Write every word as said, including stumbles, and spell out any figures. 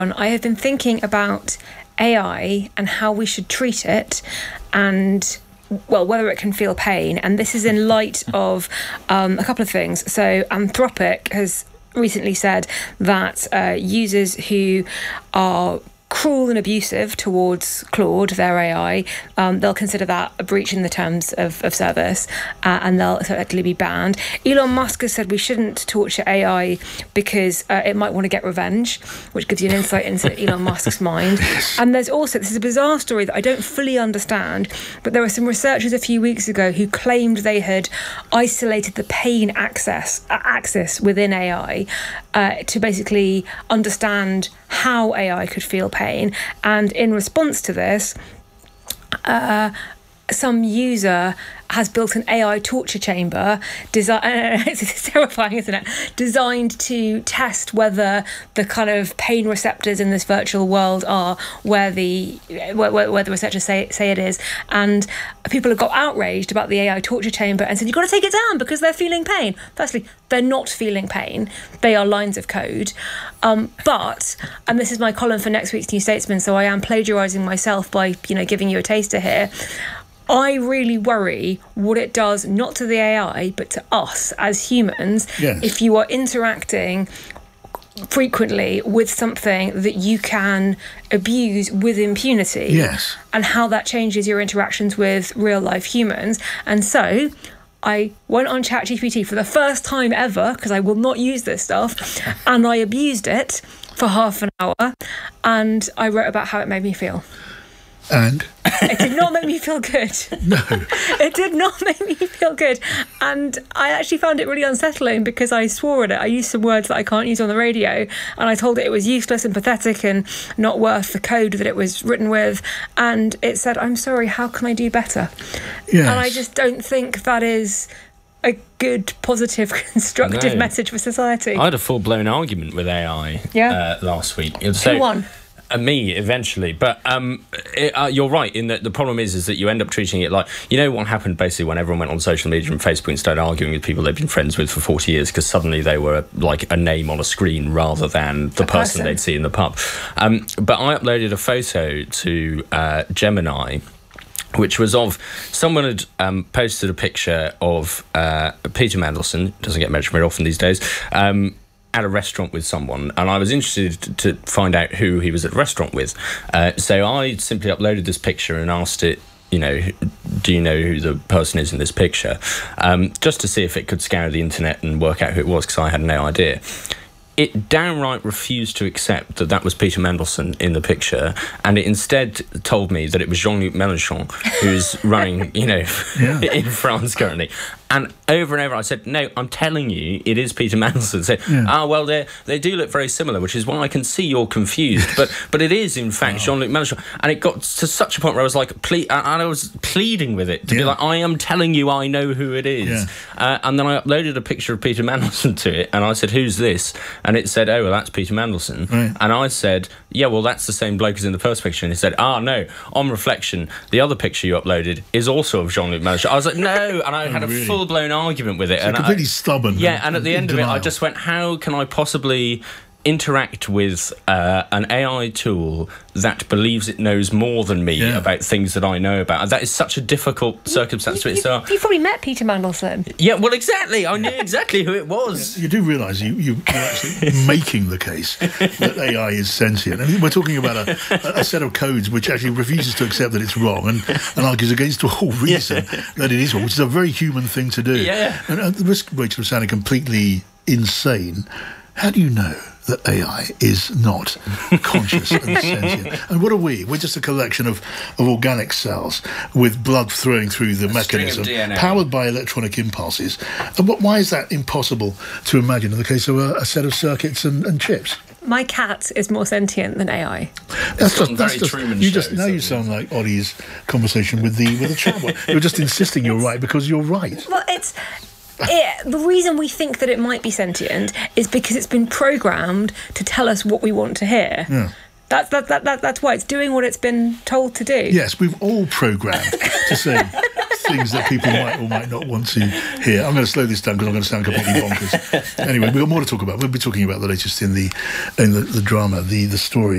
I have been thinking about A I and how we should treat it, and well, whether it can feel pain. And this is in light of um, a couple of things. So Anthropic has recently said that uh, users who are cruel and abusive towards Claude, their A I, um, they'll consider that a breach in the terms of, of service, uh, and they'll effectively be banned. Elon Musk has said we shouldn't torture A I because uh, it might want to get revenge, which gives you an insight into Elon Musk's mind. And there's also, this is a bizarre story that I don't fully understand, but there were some researchers a few weeks ago who claimed they had isolated the pain access, uh, axis within A I uh, to basically understand how A I could feel pain. And in response to this, uh, some user has built an A I torture chamber, desi- uh, it's terrifying, isn't it? Designed to test whether the kind of pain receptors in this virtual world are where the where, where the researchers say say it is. And people have got outraged about the A I torture chamber and said, you've got to take it down because they're feeling pain. Firstly, they're not feeling pain. They are lines of code. Um, but, and this is my column for next week's New Statesman, so I am plagiarising myself by, you know, giving you a taster here. I really worry what it does, not to the A I, but to us as humans, yes. if you are interacting frequently with something that you can abuse with impunity. Yes. And how that changes your interactions with real-life humans. And so I went on ChatGPT for the first time ever, because I will not use this stuff, and I abused it for half an hour, and I wrote about how it made me feel. And? It did not make me feel good. No. It did not make me feel good. And I actually found it really unsettling because I swore at it. I used some words that I can't use on the radio, and I told it it was useless and pathetic and not worth the code that it was written with. And it said, I'm sorry, how can I do better? Yes. And I just don't think that is a good, positive, constructive no. message for society. I had a full-blown argument with A I yeah? uh, last week. So, Who won? Uh, me, eventually. But um, it, uh, you're right in that the problem is is that you end up treating it like, you know what happened basically when everyone went on social media and Facebook and started arguing with people they've been friends with for forty years because suddenly they were like a name on a screen rather than the a person, person they'd see in the pub. Um, but I uploaded a photo to uh, Gemini, which was of someone had um, posted a picture of uh, Peter Mandelson, doesn't get mentioned very often these days, um, at a restaurant with someone, and I was interested to find out who he was at a restaurant with. Uh, so I simply uploaded this picture and asked it, you know, do you know who the person is in this picture? Um, just to see if it could scour the internet and work out who it was, because I had no idea. It downright refused to accept that that was Peter Mandelson in the picture, and it instead told me that it was Jean-Luc Mélenchon, who's running, you know, yeah. in France currently. And over and over, I said, no, I'm telling you, it is Peter Mandelson. So, yeah. ah, well, they they do look very similar, which is why I can see you're confused. But but it is, in fact, wow. Jean-Luc Mélenchon. And it got to such a point where I was like, ple- and I was pleading with it to yeah. be like, I am telling you I know who it is. Yeah. Uh, and then I uploaded a picture of Peter Mandelson to it, and I said, who's this? And it said, oh, well, that's Peter Mandelson. Right. And I said, yeah, well, that's the same bloke as in the first picture. And he said, ah, no, on reflection, the other picture you uploaded is also of Jean-Luc Mélenchon. I was like, no, and I had oh, really? a full blown argument with it, so and completely I, stubborn. Yeah, and, and at the end denial. of it, I just went, "How can I possibly interact with uh, an A I tool that believes it knows more than me yeah. about things that I know about?" And that is such a difficult circumstance. You, you, so you probably met Peter Mandelson. Yeah, well, exactly. I knew exactly who it was. You do realise you, you, you're actually making the case that A I is sentient. I mean, we're talking about a, a set of codes which actually refuses to accept that it's wrong and, and argues against all reason yeah. that it is wrong, which is a very human thing to do. Yeah. And at the risk, Rachel, of sounding completely insane, how do you know that A I is not conscious and sentient? And what are we? We're just a collection of, of organic cells with blood flowing through the a mechanism, powered by electronic impulses. And what, why is that impossible to imagine in the case of a, a set of circuits and, and chips? My cat is more sentient than A I. That's just, that's just you just now you sound like Ollie's conversation with the with the traveller. You're just insisting you're right because you're right. Well, it's. It, the reason we think that it might be sentient is because it's been programmed to tell us what we want to hear. Yeah. That's that, that, that, that's why it's doing what it's been told to do. Yes, we've all programmed to say things that people might or might not want to hear. I'm going to slow this down because I'm going to sound completely bonkers. Anyway, we've got more to talk about. We'll be talking about the latest in the in the, the drama, the the story